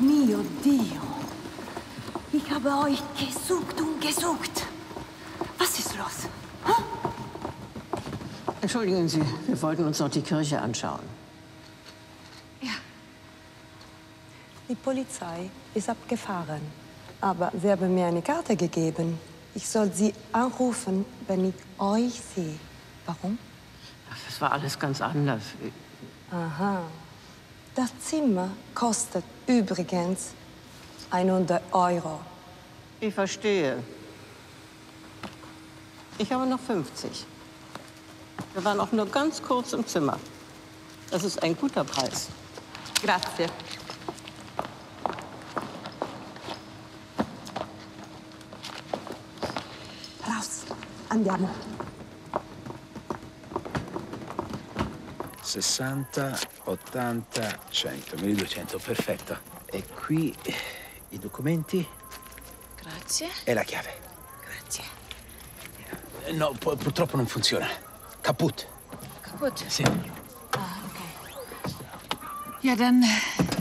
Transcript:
Mio Dio. Ich habe euch gesucht und gesucht. Was ist los? Hm? Entschuldigen Sie, wir wollten uns noch die Kirche anschauen. Ja. Die Polizei ist abgefahren. Aber sie haben mir eine Karte gegeben. Ich soll Sie anrufen, wenn ich euch sehe. Warum? Ach, das war alles ganz anders. Aha. Das Zimmer kostet übrigens 100 €. Ich verstehe. Ich habe noch 50. Wir waren auch nur ganz kurz im Zimmer. Das ist ein guter Preis. Grazie. Raus. Andiamo. 60, 80, 100, 1200, perfetto. E qui i documenti Grazie. e la chiave. Grazie. No, purtroppo non funziona. Kaputt. Kaputt. Sì. Ah, okay. Ja, dann